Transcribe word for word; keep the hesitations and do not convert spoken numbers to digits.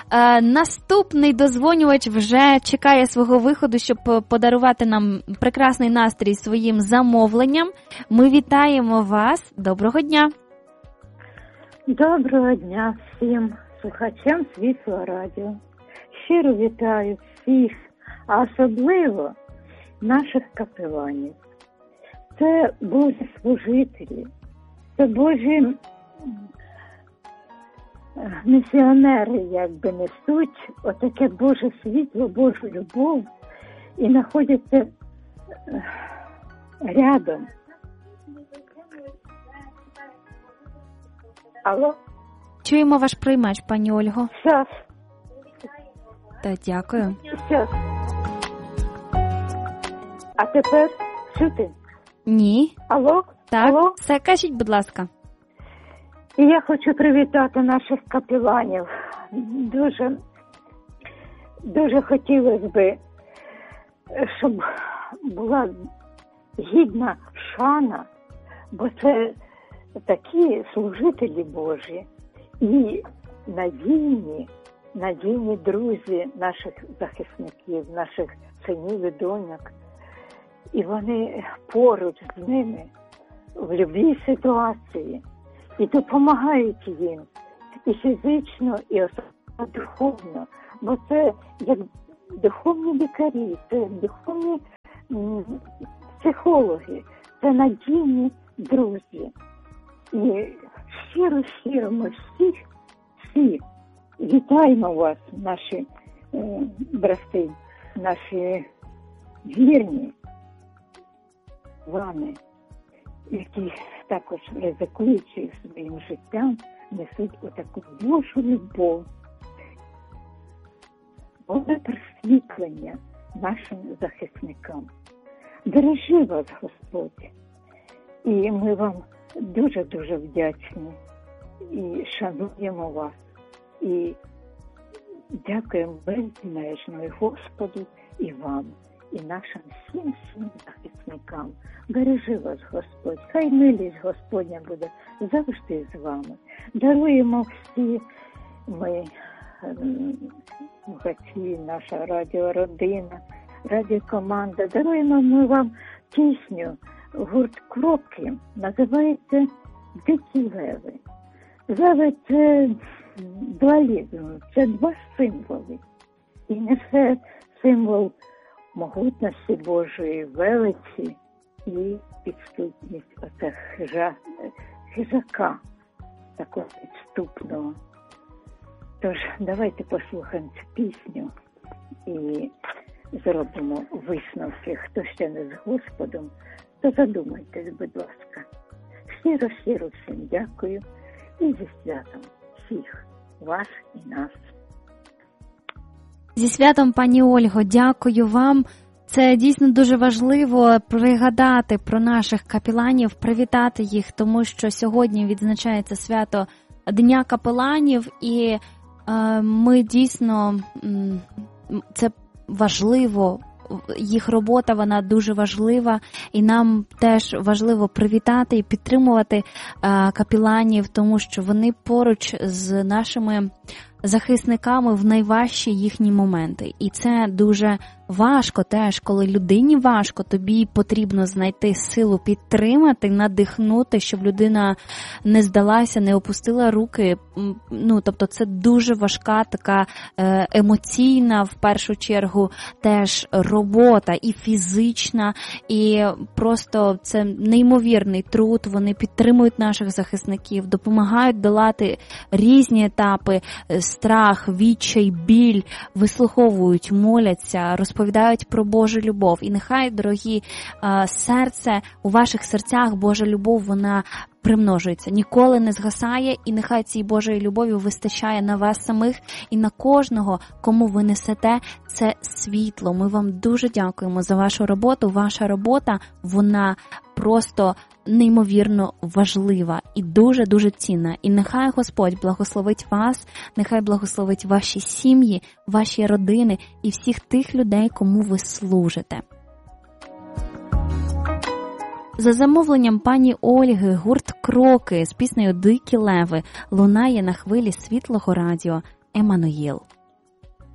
Е, наступний дозвонювач вже чекає свого виходу, щоб подарувати нам прекрасний настрій своїм замовленням. Ми вітаємо вас. Доброго дня. Доброго дня всім слухачам Світлого радіо. Щиро вітаю всіх, а особливо наших капеланів. Це Божі служителі, це Божі місіонери, якби несуть отаке Боже світло, Божу любов і знаходяться рядом. Алло? Чуємо ваш приймач, пані Ольго. Щас. Та дякую. Щас. А тепер чути? Ні. Алло? Так, Алло? все, кажіть, будь ласка. І я хочу привітати наших капеланів. Дуже, дуже хотілося б, щоб була гідна шана, бо це такі служителі Божі і надійні, надійні друзі наших захисників, наших синів і доньок. І вони поруч з ними в будь-якій ситуації і допомагають їм і фізично, і особливо духовно. Бо це як духовні лікарі, це як духовні м, психологи, це надійні друзі. І щиро-щиро ми всіх, всіх вітаємо вас, наші е, брати, наші вірні вами, які також ризикуючи своїм життям, несуть отаку Божу любов, Боже просвітлення нашим захисникам. Бережи вас, Господь, і ми вам дуже-дуже вдячні і шануємо вас, і дякуємо безмежно і Господу, і вам, і нашим всім всім захисникам. Бережи вас, Господь, хай милість Господня буде завжди з вами. Даруємо всі ми, слухачі, наша радіородина, радіокоманда, даруємо ми вам пісню, гурт «Кроки», називається «Дикі леви». Леви – це дуалізм, це два символи. І несе символ могутності Божої, величі і підступність оце хижа, хижака, такого підступного. Тож давайте послухаємо цю пісню і зробимо висновки. Хто ще не з Господом, то задумайтесь, будь ласка. Щиро-щиро всім дякую і зі святом всіх вас і нас. Зі святом, пані Ольго, дякую вам. Це дійсно дуже важливо пригадати про наших капеланів, привітати їх, тому що сьогодні відзначається свято Дня капеланів, і е, ми дійсно, це важливо, їх робота, вона дуже важлива, і нам теж важливо привітати і підтримувати е, капеланів, тому що вони поруч з нашими захисниками в найважчі їхні моменти. І це дуже важко теж, коли людині важко, тобі потрібно знайти силу підтримати, надихнути, щоб людина не здалася, не опустила руки. Ну, тобто це дуже важка така емоційна, в першу чергу, теж робота і фізична, і просто це неймовірний труд. Вони підтримують наших захисників, допомагають долати різні етапи, страх, відчай, біль, вислуховують, моляться, розповідають про Божу любов. І нехай, дорогі, серце, у ваших серцях Божа любов, вона примножується, ніколи не згасає, і нехай цій Божої любові вистачає на вас самих і на кожного, кому ви несете це світло. Ми вам дуже дякуємо за вашу роботу. Ваша робота, вона просто неймовірно важлива і дуже-дуже цінна. І нехай Господь благословить вас, нехай благословить ваші сім'ї, ваші родини і всіх тих людей, кому ви служите. За замовленням пані Ольги гурт «Кроки» з піснею «Дикі леви» лунає на хвилі Світлого радіо «Еммануїл».